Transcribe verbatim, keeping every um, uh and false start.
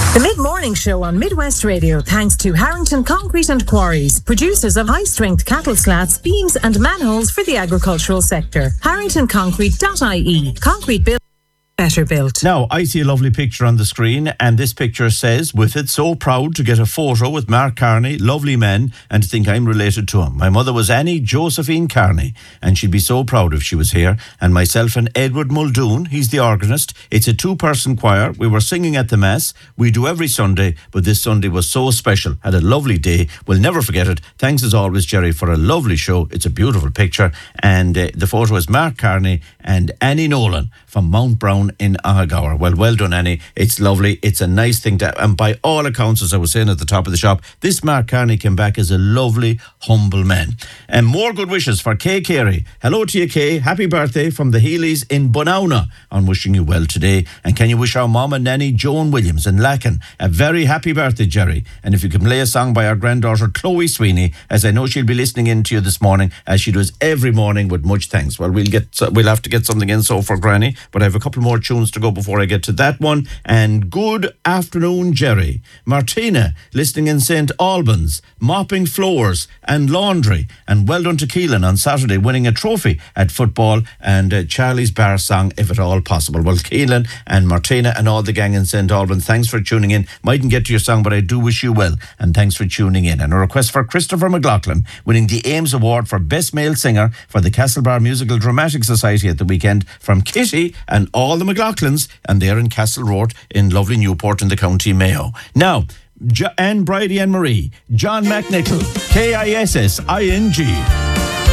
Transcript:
The Mid-Morning Show on Midwest Radio, thanks to Harrington Concrete and Quarries, producers of high-strength cattle slats, beams and manholes for the agricultural sector. harrington concrete dot I E. Concrete built, better built. Now, I see a lovely picture on the screen, and this picture says, with it, so proud to get a photo with Mark Carney, lovely man, and to think I'm related to him. My mother was Annie Josephine Carney, and she'd be so proud if she was here. And myself and Edward Muldoon, he's the organist. It's a two-person choir. We were singing at the Mass. We do every Sunday, but this Sunday was so special. Had a lovely day. We'll never forget it. Thanks as always, Jerry, for a lovely show. It's a beautiful picture. And uh, the photo is Mark Carney and Annie Nolan from Mount Brown in Ahagowr. Well, well done, Annie. It's lovely. It's a nice thing to... And by all accounts, as I was saying at the top of the shop, this Mark Carney came back as a lovely, humble man. And more good wishes for Kay Carey. Hello to you, Kay. Happy birthday from the Healy's in Bonauna. I'm wishing you well today. And can you wish our mom and nanny, Joan Williams in Lacken, a very happy birthday, Jerry. And if you can play a song by our granddaughter, Chloe Sweeney, as I know she'll be listening in to you this morning, as she does every morning with much thanks. Well, we'll get we'll have to get something in so for Granny, but I have a couple more tunes to go before I get to that one. And good afternoon, Jerry. Martina, listening in Saint Albans, mopping floors and laundry. And well done to Keelan on Saturday, winning a trophy at football, and uh, Charlie's Bar song, If At All Possible. Well, Keelan and Martina and all the gang in Saint Albans, thanks for tuning in. Mightn't get to your song, but I do wish you well, and thanks for tuning in. And a request for Christopher McLaughlin, winning the Ames Award for Best Male Singer for the Castlebar Musical Dramatic Society at the weekend, from Kitty and all the McLaughlins, and they're in Castle Road in lovely Newport in the County Mayo. Now, Jo- Anne Bridie and Marie, John McNichol, K I S S I N G.